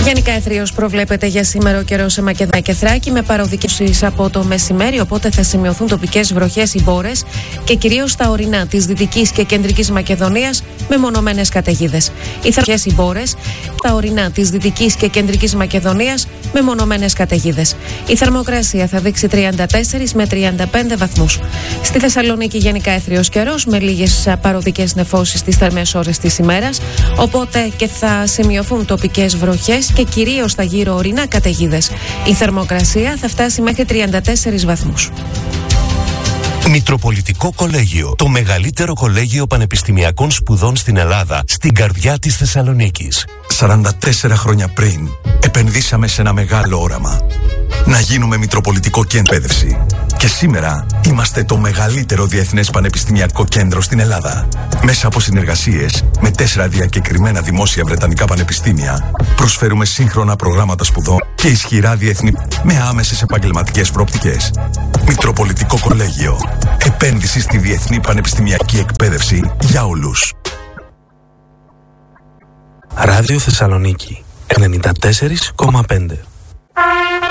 Γενικά εθρείος προβλέπεται για σήμερα ο καιρός σε Μακεδονία και Θράκη με παροδικές από το μεσημέρι, οπότε θα σημειωθούν τοπικές βροχές ή μπόρες και κυρίως στα ορεινά της Δυτικής και Κεντρικής Μακεδονίας με μονομένες καταιγίδες. Οι βροχές ή μπόρες στα ορεινά της Δυτικής και Κεντρικής Μακεδονίας με μονομένες καταιγίδες. Η θερμοκρασία θα δείξει 34 με 35 βαθμούς. Στη Θεσσαλονίκη γενικά εθρείος καιρός με λίγες παροδικές νεφώσεις στις θερμές ώρες της ημέρας, οπότε και θα σημειωθούν τοπικές βροχές και κυρίως στα γύρω ορεινά καταιγίδες. Η θερμοκρασία θα φτάσει μέχρι 34 βαθμούς. Μητροπολιτικό Κολέγιο, το μεγαλύτερο κολέγιο πανεπιστημιακών σπουδών στην Ελλάδα, στην καρδιά της Θεσσαλονίκης. 44 χρόνια πριν, επενδύσαμε σε ένα μεγάλο όραμα. Να γίνουμε Μητροπολιτικό Κέντρο Εκπαίδευση. Και σήμερα είμαστε το μεγαλύτερο διεθνές πανεπιστημιακό κέντρο στην Ελλάδα. Μέσα από συνεργασίες με 4 διακεκριμένα δημόσια βρετανικά πανεπιστήμια, προσφέρουμε σύγχρονα προγράμματα σπουδών και ισχυρά διεθνή με άμεσες επαγγελματικές προοπτικές. Μητροπολιτικό Κολέγιο. Επένδυση στη διεθνή πανεπιστημιακή εκπαίδευση για όλους. Ράδιο Θεσσαλονίκη 94,5.